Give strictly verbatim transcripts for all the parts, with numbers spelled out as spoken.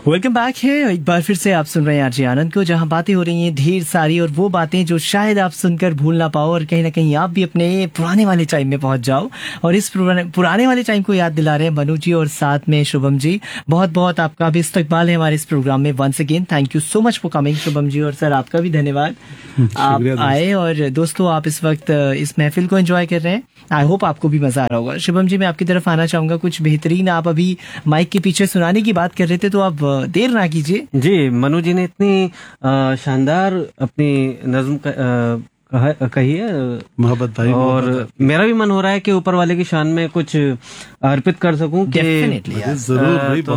Welcome back है। एक बार फिर से आप सुन रहे हैं आरजे आनंद को, जहां बातें हो रही हैं ढेर सारी, और वो बातें जो शायद आप सुनकर भूल ना पाओ, और कहीं ना कहीं आप भी अपने पुराने वाले टाइम में पहुंच जाओ। और इस पुराने, पुराने वाले टाइम को याद दिला रहे हैं मनु जी और साथ में शुभम जी। बहुत बहुत आपका भी इस्तकबाल है हमारे इस प्रोग्राम में। Once again thank you so much for coming Shubham ji, और सर आपका भी धन्यवाद आप आए। और दोस्तों, आप इस वक्त इस महफिल को एंजॉय कर रहे हैं। आई होप आपको भी मजा आ रहा होगा। शुभम जी, मैं आपकी तरफ आना चाहूंगा। कुछ बेहतरीन आप अभी माइक के पीछे सुनाने की बात कर रहे थे, तो आप देर ना कीजिए। जी, मनु जी ने इतनी शानदार अपनी नज्म कहा, कही है मोहब्बत भाई, और मेरा भी मन हो रहा है कि ऊपर वाले की शान में कुछ अर्पित कर सकूं। डेफिनेटली जरूर भाई। तो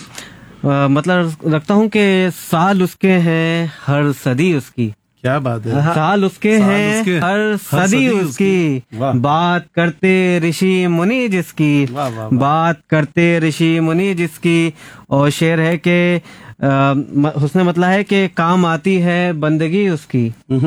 आ, मतलब लगता हूं कि साल उसके हैं, हर सदी उसकी। क्या बात है। साल उसके हैं, हर सदी उसकी, बात करते ऋषि मुनि जिसकी, बात करते ऋषि मुनि जिसकी। और शेर है कि उसने मतलब है कि काम आती है बंदगी उसकी,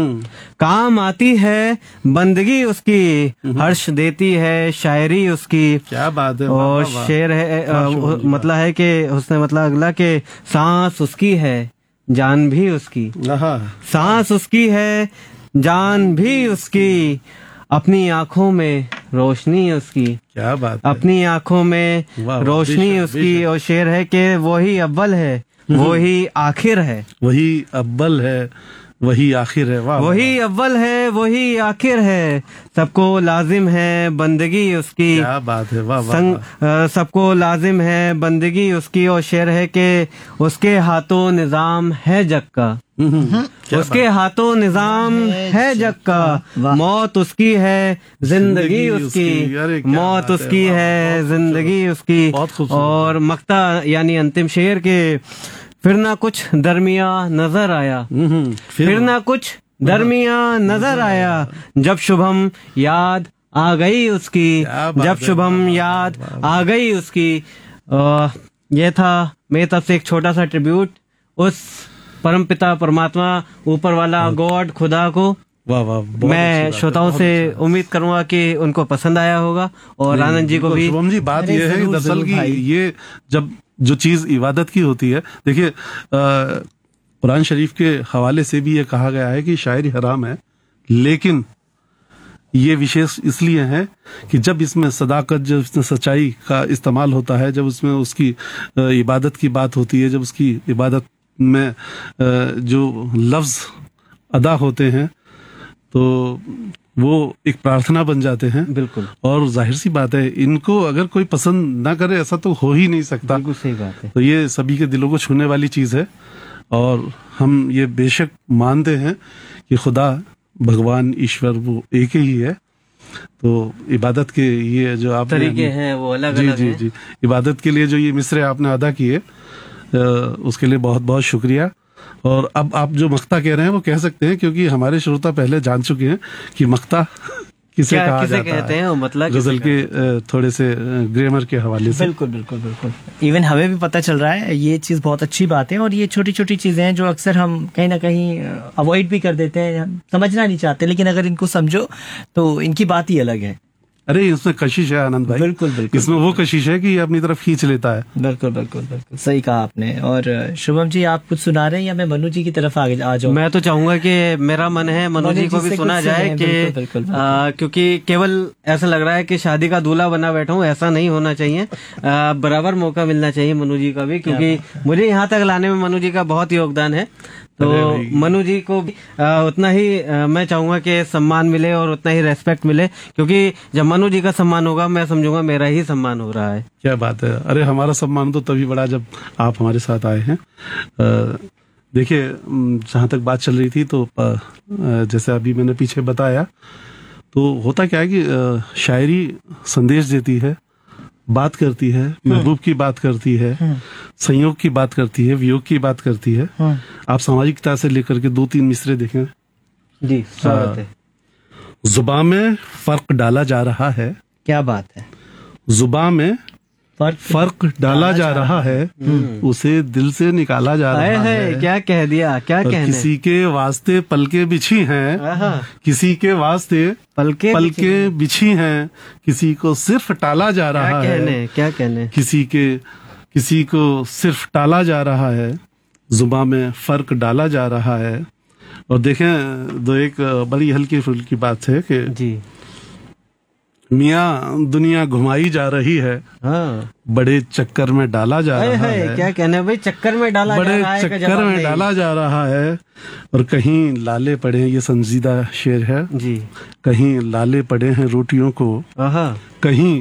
काम आती है बंदगी उसकी, हर्ष देती है शायरी उसकी। क्या बात है। और शेर है मतलब है कि उसने मतलब अगला के सांस उसकी है, जान भी उसकी, सांस उसकी है, जान भी उसकी, अपनी आंखों में रोशनी उसकी। क्या बात है। अपनी आंखों में रोशनी उसकी। और शेर है कि वही अव्वल है, वही आखिर है, वही अव्वल है, वही आखिर है। वाह, वही अव्वल है, वही आखिर है, सबको लाजिम है बंदगी उसकी। क्या बात है। वाह वाह। सबको लाजिम है बंदगी उसकी। और शेर है कि उसके हाथों निजाम है जग का, उसके हाथों निजाम है जग का, मौत उसकी है जिंदगी उसकी, मौत उसकी है जिंदगी उसकी। और मक्ता यानी अंतिम शेर के फिर ना कुछ दरमिया नजर आया, फिर ना कुछ दरमिया नजर आया, जब शुभम याद आ गई उसकी, जब शुभम याद आ गई उसकी। आ, ये था मेरी तरफ से एक छोटा सा ट्रिब्यूट उस परमपिता परमात्मा ऊपर वाला गॉड खुदा को। वाह वाह। मैं श्रोताओं से उम्मीद करूंगा कि उनको पसंद आया होगा, और आनंद जी को भी। शुभम जी, बात यह है कि दरअसल की ये जब जो चीज इबादत की होती है, देखिए कुरान शरीफ के हवाले से भी ये कहा गया है कि शायरी हराम है, लेकिन ये विशेष इसलिए है कि जब इसमें सदाकत, जब इसमें सच्चाई का इस्तेमाल होता है, जब उसमें उसकी इबादत की बात होती है, जब उसकी इबादत में जो लफ्ज अदा होते हैं, तो वो एक प्रार्थना बन जाते हैं। बिल्कुल। और जाहिर सी बात है, इनको अगर कोई पसंद ना करे, ऐसा तो हो ही नहीं सकता। बिल्कुल सही बात है। तो ये सभी के दिलों को छूने वाली चीज है, और हम ये बेशक मानते हैं कि खुदा, भगवान, ईश्वर वो एक ही है। तो इबादत के ये जो आप तरीके हैं वो अलग जी अलग जी हैं। जी इबादत के लिए जो ये मिसरे आपने अदा किए, उसके लिए बहुत बहुत शुक्रिया। और अब आप जो मख्ता कह रहे हैं वो कह सकते हैं, क्योंकि हमारे श्रोता पहले जान चुके हैं कि मख्ता किसे कहा किसे जाता कहते है, हैं, मतलब गजल के थोड़े से ग्रामर के हवाले से। बिल्कुल बिल्कुल बिल्कुल। इवन हमें भी पता चल रहा है, ये चीज बहुत अच्छी बात है। और ये छोटी छोटी चीजें हैं जो अक्सर हम कहीं ना कहीं अवॉइड भी कर देते हैं, हम समझना नहीं चाहते, लेकिन अगर इनको समझो तो इनकी बात ही अलग है। अरे इसमें कशिश है आनंद भाई। बिल्कुल बिल्कुल। इसमें वो कशिश है कि ये अपनी तरफ खींच लेता है। बिल्कुल बिल्कुल बिल्कुल सही कहा आपने। और शुभम जी, आप कुछ सुना रहे हैं या मैं मनु जी की तरफ आगे आ जाऊं? मैं तो चाहूंगा कि मेरा मन है मनु जी को भी सुना जाए, कि क्योंकि केवल ऐसा लग रहा है कि शादी का दूल्हा बना बैठा हूँ, ऐसा नहीं होना चाहिए। आ, बराबर मौका मिलना चाहिए मनु जी का भी, क्योंकि मुझे यहाँ तक लाने में मनु जी का बहुत योगदान है। तो मनु जी को आ, उतना ही आ, मैं चाहूंगा कि सम्मान मिले और उतना ही रेस्पेक्ट मिले, क्योंकि जब मनु जी का सम्मान होगा, मैं समझूंगा मेरा ही सम्मान हो रहा है। क्या बात है। अरे हमारा सम्मान तो तभी बड़ा जब आप हमारे साथ आए हैं। देखिए, जहाँ तक बात चल रही थी, तो आ, जैसे अभी मैंने पीछे बताया, तो होता क्या है कि शायरी संदेश देती है, बात करती है, महबूब की बात करती है, संयोग की बात करती है, वियोग की बात करती है। आप सामाजिकता से लेकर के दो तीन मिसरे देखें। जी, स्वागत है। जुबां में फर्क डाला जा रहा है। क्या बात है। जुबां में फर्क फर्क डाला जा रहा है, उसे दिल से निकाला जा रहा है, है। क्या कह दिया, क्या कहने। किसी के वास्ते पलके बिछी हैं, किसी के वास्ते पलके पलके बिछी हैं, किसी को सिर्फ टाला जा रहा क्या है। कहने, क्या कहने। किसी के किसी को सिर्फ टाला जा रहा है, जुबां में फर्क डाला जा रहा है। और देखें, दो एक बड़ी हल्की फुल्की बात है कि जी मियाँ दुनिया घुमाई जा रही है, हाँ बड़े चक्कर में डाला जा है, रहा है, है। क्या कहना है भाई, चक्कर में डाला बड़े जा रहा है का चक्कर जवाब में नहीं। डाला जा रहा है और कहीं लाले पड़े हैं, ये संजीदा शेर है, जी कहीं लाले पड़े हैं रोटियों को, आहा कहीं